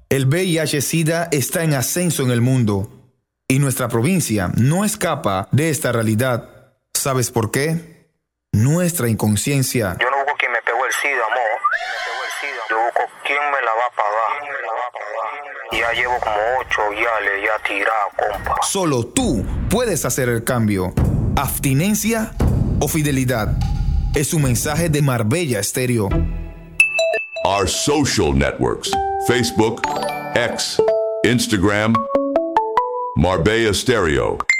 El VIH-Sida está en ascenso en el mundo y nuestra provincia no escapa de esta realidad. ¿Sabes por qué? Nuestra inconsciencia. Yo no busco quien me pegó el SIDA, amor. Yo busco quién me la va a pagar. Ya llevo como 8 viales ya tirado, compa. Solo tú puedes hacer el cambio. Abstinencia o fidelidad. Es un mensaje de Marbella Estéreo. Our social networks: Facebook, X, Instagram, Marbella Stereo.